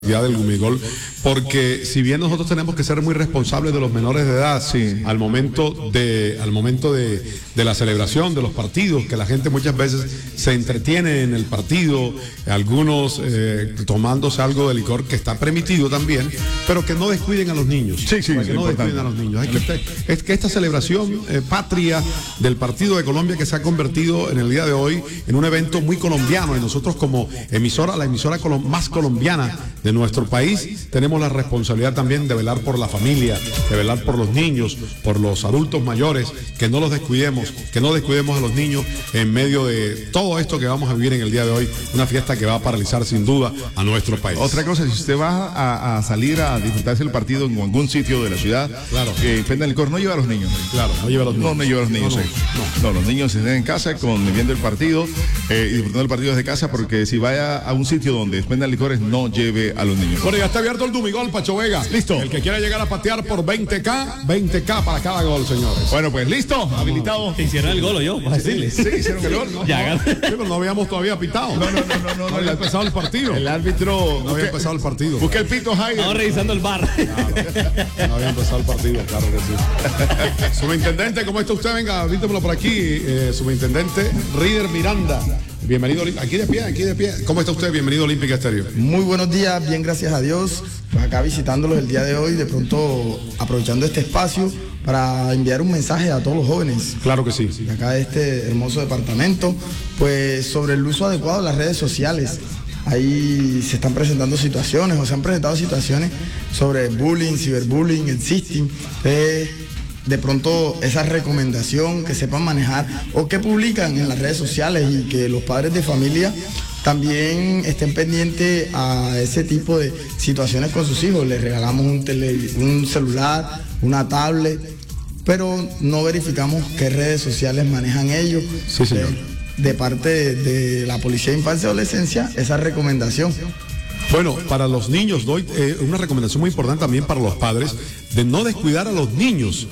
Del Gumigol, porque si bien nosotros tenemos que ser muy responsables de los menores de edad, sí, al momento de la celebración de los partidos, que la gente muchas veces se entretiene en el partido, algunos tomándose algo de licor que está permitido también, pero que no descuiden a los niños. Sí, que no descuiden a los niños. Es que esta celebración patria del partido de Colombia, que se ha convertido en el día de hoy en un evento muy colombiano, y nosotros como emisora, la emisora más colombiana de nuestro país, tenemos la responsabilidad también de velar por la familia, de velar por los niños, por los adultos mayores, que no los descuidemos, que no descuidemos a los niños en medio de todo esto que vamos a vivir en el día de hoy, una fiesta que va a paralizar sin duda a nuestro país. Otra cosa, si usted va a salir a disfrutarse el partido en algún sitio de la ciudad, claro, que vendan licor, no lleva a los niños. Claro, no lleva a los niños. No lleva a los niños. No, los niños se estén en casa viendo el partido y disfrutando el partido desde casa, porque si vaya a un sitio donde vendan licores, no lleve a los niños. Bueno, ya está abierto el Dumigol, Pacho Vega. Listo. El que quiera llegar a patear por 20K para cada gol, señores. Bueno, pues listo, habilitado. ¿Te hicieron el gol o yo? Sí, hicieron el gol. Pero no habíamos todavía pitado. No había empezado el partido. El árbitro no había empezado el partido. Busca el pito, Jaime. Estamos revisando el bar. Claro, no había empezado el partido, claro que sí. Subintendente, ¿cómo está usted? Venga, vítemelo por aquí. Subintendente Rider Miranda. Bienvenido, aquí de pie. ¿Cómo está usted? Bienvenido a Olímpica Estéreo. Muy buenos días, bien, gracias a Dios. Pues acá visitándolos el día de hoy, de pronto aprovechando este espacio para enviar un mensaje a todos los jóvenes. Claro que sí. De acá de este hermoso departamento, pues sobre el uso adecuado de las redes sociales. Ahí se están presentando situaciones, o se han presentado situaciones sobre bullying, ciberbullying, el sexting. De pronto esa recomendación que sepan manejar o que publican en las redes sociales, y que los padres de familia también estén pendientes a ese tipo de situaciones con sus hijos. Les regalamos un celular, una tablet, pero no verificamos qué redes sociales manejan ellos. Sí, señor. De parte de la Policía de Infancia y Adolescencia, esa recomendación. Bueno, para los niños doy una recomendación muy importante también para los padres, de no descuidar a los niños,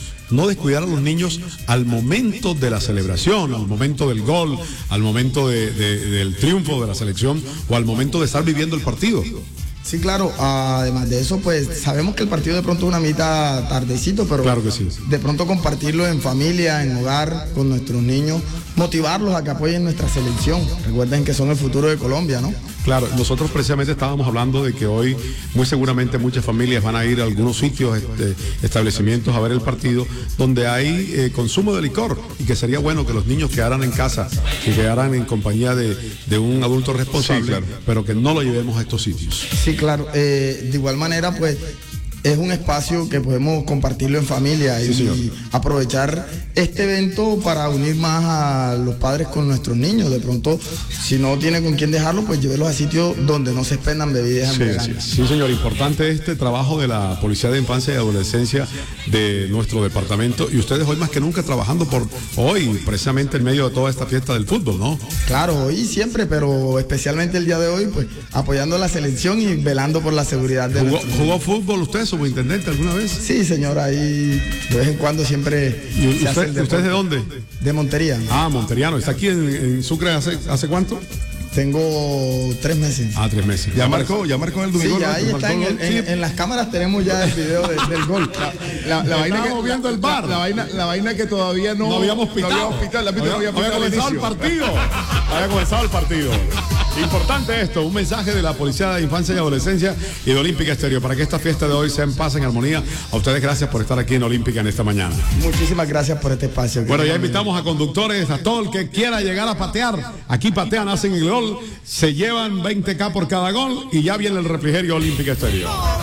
al momento de la celebración, al momento del gol, al momento del triunfo de la selección, o al momento de estar viviendo el partido. Sí, claro, además de eso, pues sabemos que el partido de pronto es una mitad tardecito, pero claro que sí. De pronto compartirlo en familia, en hogar, con nuestros niños, motivarlos a que apoyen nuestra selección. Recuerden que son el futuro de Colombia, ¿no? Claro, nosotros precisamente estábamos hablando de que hoy muy seguramente muchas familias van a ir a algunos sitios, establecimientos a ver el partido donde hay consumo de licor, y que sería bueno que los niños quedaran en casa, que quedaran en compañía de un adulto responsable, sí, claro, pero que no lo llevemos a estos sitios. Sí, claro. De igual manera, pues es un espacio que podemos compartirlo en familia, sí, y aprovechar este evento para unir más a los padres con nuestros niños. De pronto, si no tiene con quién dejarlo, pues llévelos a sitios donde no se expendan bebidas embriagantes. Sí, señor, importante este trabajo de la Policía de Infancia y Adolescencia de nuestro departamento, y ustedes hoy más que nunca trabajando por hoy, precisamente en medio de toda esta fiesta del fútbol, ¿no? Claro, hoy y siempre, pero especialmente el día de hoy, pues apoyando a la selección y velando por la seguridad de nuestros niños. ¿Jugó fútbol usted, subintendente, alguna vez? Sí, señor, ahí de vez en cuando siempre. ¿Y usted es de dónde? De Montería. Ah, monteriano. ¿Está aquí en Sucre hace cuánto? Tengo 3 meses. 3 meses. ¿Ya marcó en el Dumigol? Sí, ya ahí está en las cámaras, tenemos ya el video del gol. La vaina que viendo el bar. La vaina que todavía no habíamos pitado. No había comenzado el partido. Había comenzado el partido. Importante esto, un mensaje de la Policía de Infancia y Adolescencia y de Olímpica Estéreo para que esta fiesta de hoy sea en paz, en armonía. A ustedes gracias por estar aquí en Olímpica en esta mañana. Muchísimas gracias por este espacio. Bueno, ya invitamos a conductores, a todo el que quiera llegar a patear. Aquí patean, hacen el gol, se llevan 20K por cada gol, y ya viene el refrigerio Olímpica Estéreo.